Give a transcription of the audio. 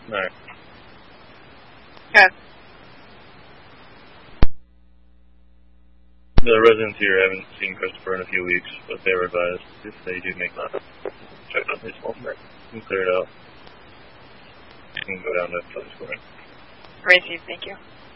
Alright. Okay. The residents here haven't seen Christopher in a few weeks, but they were advised if they do make that, check out his phone back and clear it out. You can go down to the square. Great, thank you.